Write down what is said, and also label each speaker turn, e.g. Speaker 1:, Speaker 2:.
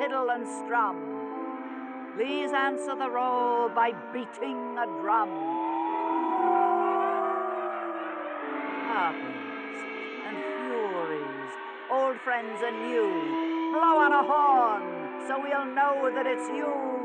Speaker 1: fiddle and strum. Please answer the roll by beating a drum. Harpies and furies, old friends and new, blow on a horn so we'll know that it's you.